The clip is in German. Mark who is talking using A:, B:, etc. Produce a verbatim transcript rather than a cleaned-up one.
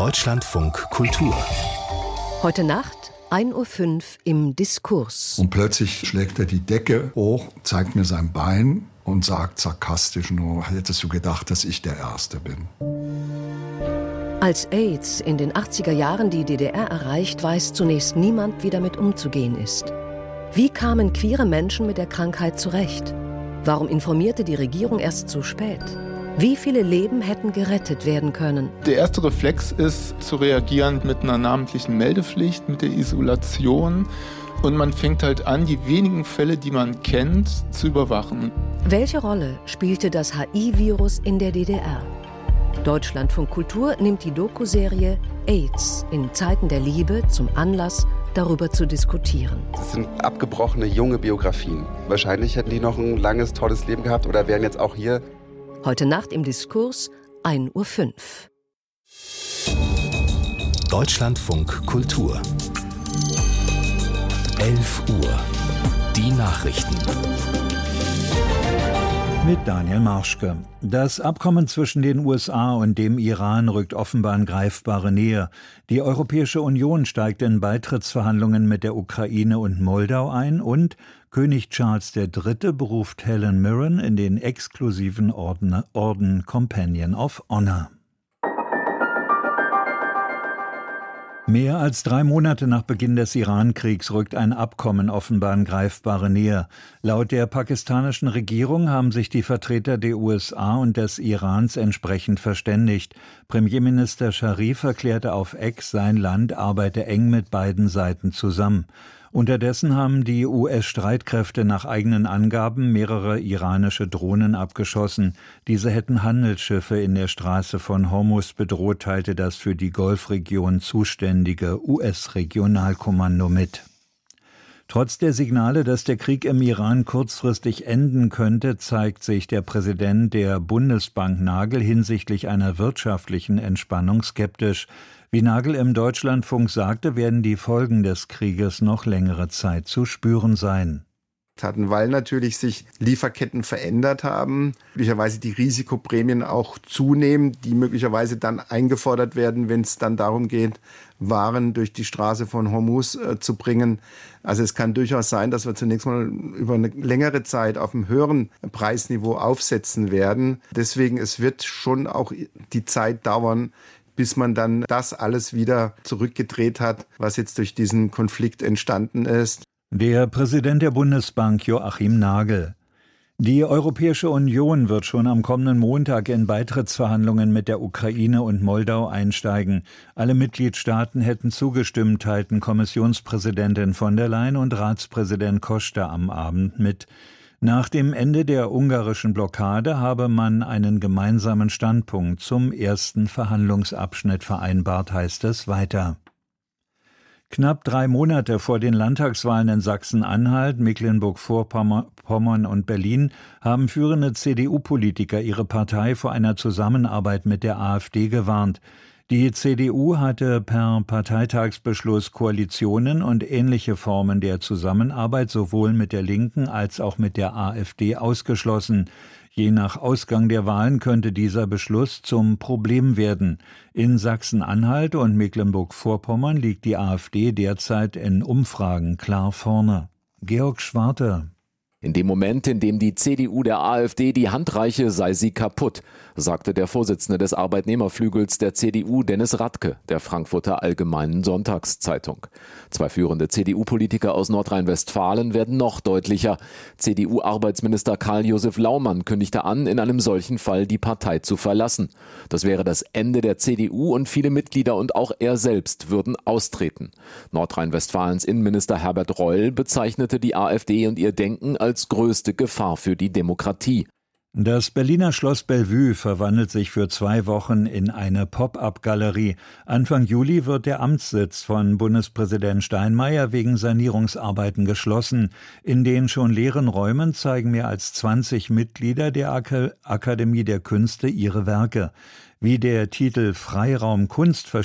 A: Deutschlandfunk Kultur.
B: Heute Nacht, ein Uhr fünf im Diskurs.
C: Und plötzlich schlägt er die Decke hoch, zeigt mir sein Bein und sagt sarkastisch nur, hättest du gedacht, dass ich der Erste bin.
B: Als AIDS in den achtziger Jahren die D D R erreicht, weiß zunächst niemand, wie damit umzugehen ist. Wie kamen queere Menschen mit der Krankheit zurecht? Warum informierte die Regierung erst so spät? Wie viele Leben hätten gerettet werden können?
D: Der erste Reflex ist, zu reagieren mit einer namentlichen Meldepflicht, mit der Isolation. Und man fängt halt an, die wenigen Fälle, die man kennt, zu überwachen.
B: Welche Rolle spielte das H I-Virus in der D D R? Deutschlandfunk Kultur nimmt die Doku-Serie AIDS in Zeiten der Liebe zum Anlass, darüber zu diskutieren.
E: Das sind abgebrochene junge Biografien. Wahrscheinlich hätten die noch ein langes, tolles Leben gehabt oder wären jetzt auch hier.
B: Heute Nacht im Diskurs, ein Uhr fünf.
A: Deutschlandfunk Kultur. elf Uhr. Die Nachrichten.
F: Mit Daniel Marschke. Das Abkommen zwischen den U S A und dem Iran rückt offenbar in greifbare Nähe. Die Europäische Union steigt in Beitrittsverhandlungen mit der Ukraine und Moldau ein und König Charles der Dritte beruft Helen Mirren in den exklusiven Orden, Orden Companion of Honor. Mehr als drei Monate nach Beginn des Iran-Kriegs rückt ein Abkommen offenbar in greifbare Nähe. Laut der pakistanischen Regierung haben sich die Vertreter der U S A und des Irans entsprechend verständigt. Premierminister Sharif erklärte auf X, sein Land arbeite eng mit beiden Seiten zusammen. Unterdessen haben die U S-Streitkräfte nach eigenen Angaben mehrere iranische Drohnen abgeschossen. Diese hätten Handelsschiffe in der Straße von Hormuz bedroht, teilte das für die Golfregion zuständige U S-Regionalkommando mit. Trotz der Signale, dass der Krieg im Iran kurzfristig enden könnte, zeigt sich der Präsident der Bundesbank Nagel hinsichtlich einer wirtschaftlichen Entspannung skeptisch. Wie Nagel im Deutschlandfunk sagte, werden die Folgen des Krieges noch längere Zeit zu spüren sein.
G: Hatten, weil natürlich sich Lieferketten verändert haben, möglicherweise die Risikoprämien auch zunehmen, die möglicherweise dann eingefordert werden, wenn es dann darum geht, Waren durch die Straße von Hormuz äh, zu bringen. Also es kann durchaus sein, dass wir zunächst mal über eine längere Zeit auf einem höheren Preisniveau aufsetzen werden. Deswegen, es wird schon auch die Zeit dauern, bis man dann das alles wieder zurückgedreht hat, was jetzt durch diesen Konflikt entstanden ist.
F: Der Präsident der Bundesbank Joachim Nagel. Die Europäische Union wird schon am kommenden Montag in Beitrittsverhandlungen mit der Ukraine und Moldau einsteigen. Alle Mitgliedstaaten hätten zugestimmt, teilten Kommissionspräsidentin von der Leyen und Ratspräsident Costa am Abend mit. Nach dem Ende der ungarischen Blockade habe man einen gemeinsamen Standpunkt zum ersten Verhandlungsabschnitt vereinbart, heißt es weiter. Knapp drei Monate vor den Landtagswahlen in Sachsen-Anhalt, Mecklenburg-Vorpommern und Berlin haben führende C D U-Politiker ihre Partei vor einer Zusammenarbeit mit der AfD gewarnt. Die C D U hatte per Parteitagsbeschluss Koalitionen und ähnliche Formen der Zusammenarbeit sowohl mit der Linken als auch mit der AfD ausgeschlossen. Je nach Ausgang der Wahlen könnte dieser Beschluss zum Problem werden. In Sachsen-Anhalt und Mecklenburg-Vorpommern liegt die AfD derzeit in Umfragen klar vorne. Georg Schwarte.
H: In dem Moment, in dem die C D U der AfD die Hand reiche, sei sie kaputt, sagte der Vorsitzende des Arbeitnehmerflügels der C D U, Dennis Radke, der Frankfurter Allgemeinen Sonntagszeitung. Zwei führende C D U-Politiker aus Nordrhein-Westfalen werden noch deutlicher. C D U-Arbeitsminister Karl-Josef Laumann kündigte an, in einem solchen Fall die Partei zu verlassen. Das wäre das Ende der C D U und viele Mitglieder und auch er selbst würden austreten. Nordrhein-Westfalens Innenminister Herbert Reul bezeichnete die AfD und ihr Denken als als größte Gefahr für die Demokratie.
F: Das Berliner Schloss Bellevue verwandelt sich für zwei Wochen in eine Pop-up-Galerie. Anfang Juli wird der Amtssitz von Bundespräsident Steinmeier wegen Sanierungsarbeiten geschlossen. In den schon leeren Räumen zeigen mehr als zwanzig Mitglieder der Ak- Akademie der Künste ihre Werke. Wie der Titel Freiraum Kunst